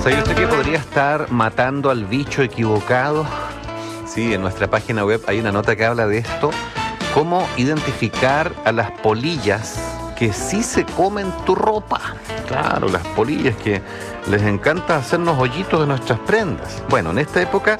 ¿Sabe usted que podría estar matando al bicho equivocado? Sí, en nuestra página web hay una nota que habla de esto. Cómo identificar a las polillas que sí se comen tu ropa. Claro, las polillas que les encanta hacernos hoyitos de nuestras prendas. Bueno, en esta época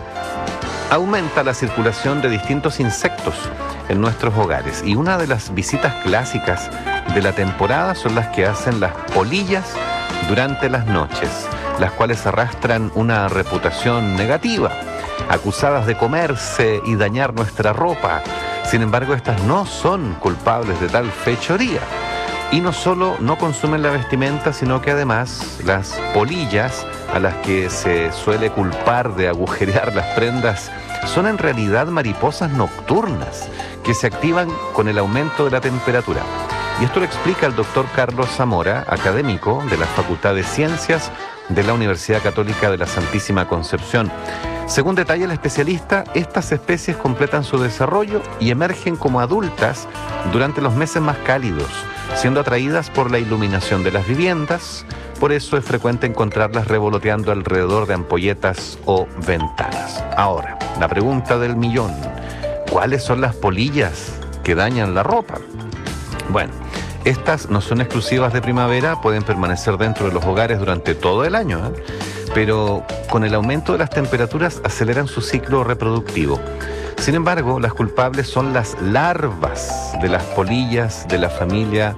aumenta la circulación de distintos insectos en nuestros hogares. Y una de las visitas clásicas de la temporada son las que hacen las polillas durante las noches, las cuales arrastran una reputación negativa, acusadas de comerse y dañar nuestra ropa. Sin embargo, estas no son culpables de tal fechoría. Y no solo no consumen la vestimenta, sino que además las polillas, a las que se suele culpar de agujerear las prendas, son en realidad mariposas nocturnas que se activan con el aumento de la temperatura. Y esto lo explica el doctor Carlos Zamora, académico de la Facultad de Ciencias de la Universidad Católica de la Santísima Concepción. Según detalla el especialista, estas especies completan su desarrollo y emergen como adultas durante los meses más cálidos, siendo atraídas por la iluminación de las viviendas. Por eso es frecuente encontrarlas revoloteando alrededor de ampolletas o ventanas. Ahora, la pregunta del millón: ¿cuáles son las polillas que dañan la ropa? Bueno, estas no son exclusivas de primavera, pueden permanecer dentro de los hogares durante todo el año, pero con el aumento de las temperaturas aceleran su ciclo reproductivo. Sin embargo, las culpables son las larvas de las polillas de la familia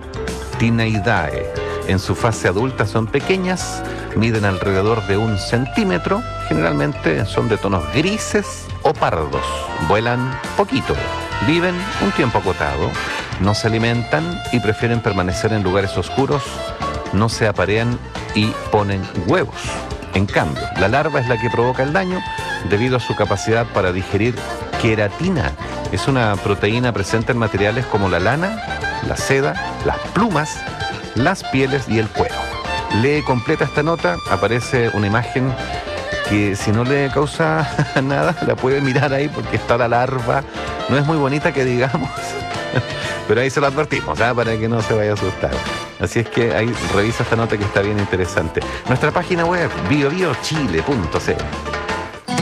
Tineidae. En su fase adulta son pequeñas, miden alrededor de 1 centímetro, generalmente son de tonos grises o pardos, vuelan poquito, viven un tiempo acotado, no se alimentan y prefieren permanecer en lugares oscuros, no se aparean y ponen huevos. En cambio, la larva es la que provoca el daño debido a su capacidad para digerir queratina. Es una proteína presente en materiales como la lana, la seda, las plumas, las pieles y el cuero. Lee completa esta nota, aparece una imagen que si no le causa nada, la puede mirar ahí porque está la larva. No es muy bonita que digamos, pero ahí se lo advertimos, para que no se vaya a asustar. Así es que ahí revisa esta nota que está bien interesante. Nuestra página web, biobiochile.cl.